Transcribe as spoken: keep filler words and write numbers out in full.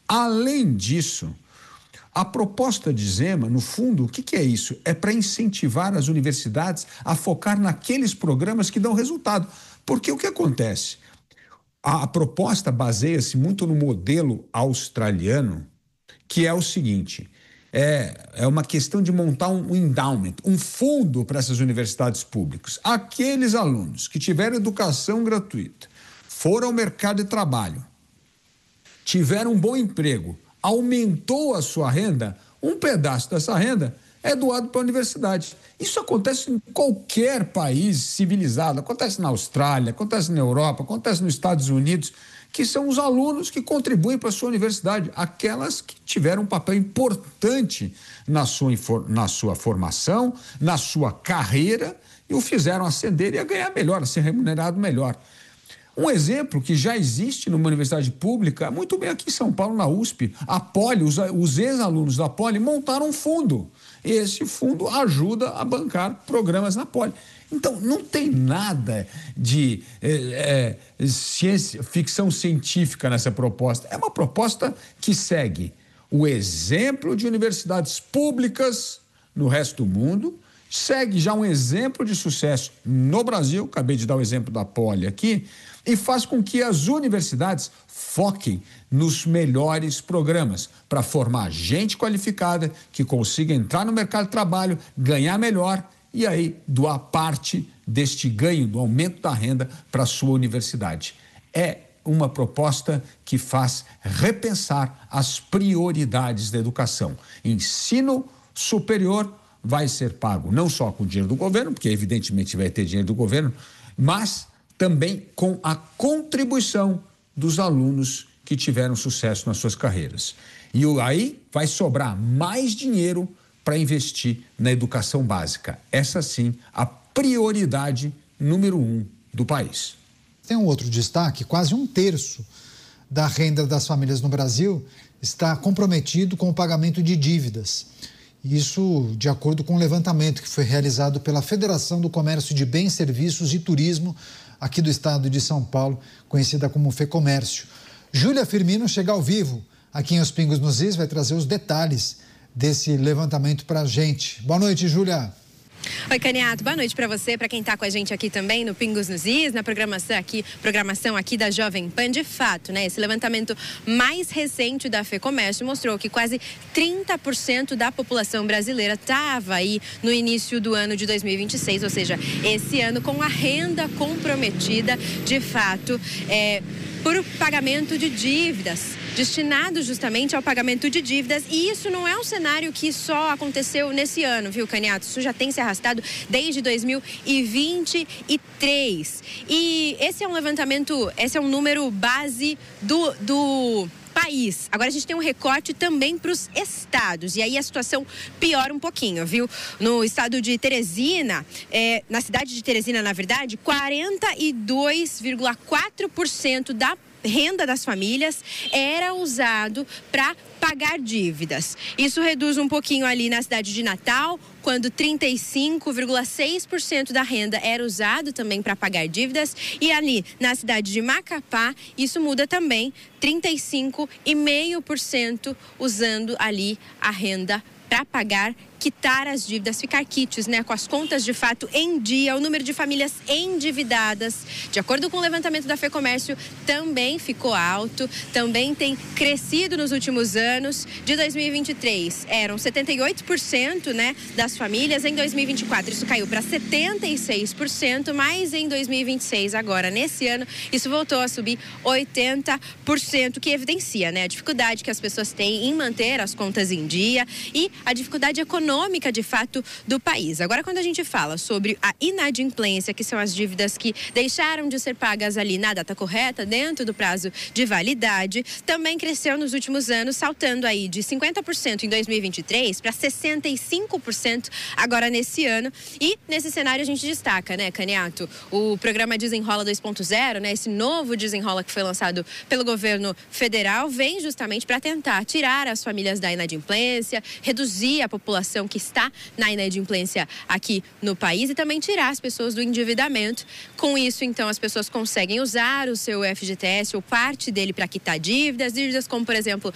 Além disso, a proposta de Zema, no fundo, o que, que é isso? É para incentivar as universidades a focar naqueles programas que dão resultado. Porque o que acontece? A, a proposta baseia-se muito no modelo australiano, que é o seguinte: é, é uma questão de montar um, um endowment, um fundo para essas universidades públicas. Aqueles alunos que tiveram educação gratuita, foram ao mercado de trabalho, tiveram um bom emprego, aumentou a sua renda, um pedaço dessa renda é doado para a universidade. Isso acontece em qualquer país civilizado, acontece na Austrália, acontece na Europa, acontece nos Estados Unidos, que são os alunos que contribuem para a sua universidade, aquelas que tiveram um papel importante na sua, na sua formação, na sua carreira, e o fizeram ascender e a ganhar melhor, a ser remunerado melhor. Um exemplo que já existe numa universidade pública, muito bem aqui em São Paulo, na U S P, a Poli, os, os ex-alunos da Poli montaram um fundo. E esse fundo ajuda a bancar programas na Poli. Então, não tem nada de é, é, ciência, ficção científica nessa proposta. É uma proposta que segue o exemplo de universidades públicas no resto do mundo, segue já um exemplo de sucesso no Brasil, acabei de dar o exemplo da Poli aqui, e faz com que as universidades foquem nos melhores programas para formar gente qualificada que consiga entrar no mercado de trabalho, ganhar melhor e aí doar parte deste ganho, do aumento da renda para a sua universidade. É uma proposta que faz repensar as prioridades da educação. Ensino superior vai ser pago não só com dinheiro do governo, porque evidentemente vai ter dinheiro do governo, mas também com a contribuição dos alunos que tiveram sucesso nas suas carreiras. E aí vai sobrar mais dinheiro para investir na educação básica. Essa sim, a prioridade número um do país. Tem um outro destaque: quase um terço da renda das famílias no Brasil está comprometido com o pagamento de dívidas. Isso de acordo com um levantamento que foi realizado pela Federação do Comércio de Bens, Serviços e Turismo aqui do estado de São Paulo, conhecida como FEComércio. Júlia Firmino chega ao vivo aqui em Os Pingos nos Is, vai trazer os detalhes desse levantamento para a gente. Boa noite, Júlia. Oi, Caniato, boa noite para você, para quem está com a gente aqui também no Pingos nos Is, na programação aqui, programação aqui da Jovem Pan. De fato, né, esse levantamento mais recente da FEComércio mostrou que quase trinta por cento da população brasileira estava aí no início do ano de dois mil e vinte e seis, ou seja, esse ano com a renda comprometida, de fato, é, por pagamento de dívidas, destinado justamente ao pagamento de dívidas. E isso não é um cenário que só aconteceu nesse ano, viu, Caniato? Isso já tem se arrastado desde dois mil e vinte e três. E esse é um levantamento, esse é um número base do... do país. Agora a gente tem um recorte também para os estados, e aí a situação piora um pouquinho, viu? No estado de Teresina, é, na cidade de Teresina, na verdade, quarenta e dois vírgula quatro por cento da renda das famílias era usado para pagar dívidas. Isso reduz um pouquinho ali na cidade de Natal, quando trinta e cinco vírgula seis por cento da renda era usado também para pagar dívidas, e ali na cidade de Macapá, isso muda também, trinta e cinco vírgula cinco por cento usando ali a renda para pagar, quitar as dívidas, ficar quites, né, com as contas de fato em dia. O número de famílias endividadas, de acordo com o levantamento da FEComércio, também ficou alto, também tem crescido nos últimos anos. De dois mil e vinte e três eram setenta e oito por cento, né, das famílias, em dois mil e vinte e quatro isso caiu para setenta e seis por cento, mas em dois mil e vinte e seis, agora nesse ano, isso voltou a subir oitenta por cento, que evidencia, né, a dificuldade que as pessoas têm em manter as contas em dia e a dificuldade econômica econômica, de fato, do país. Agora, quando a gente fala sobre a inadimplência, que são as dívidas que deixaram de ser pagas ali na data correta, dentro do prazo de validade, também cresceu nos últimos anos, saltando aí de cinquenta por cento em dois mil e vinte e três para sessenta e cinco por cento agora nesse ano. E nesse cenário a gente destaca, né, Caniato, o programa Desenrola dois ponto zero, né, esse novo Desenrola que foi lançado pelo governo federal, vem justamente para tentar tirar as famílias da inadimplência, reduzir a população que está na inadimplência aqui no país e também tirar as pessoas do endividamento. Com isso, então, as pessoas conseguem usar o seu F G T S ou parte dele para quitar dívidas, dívidas como, por exemplo,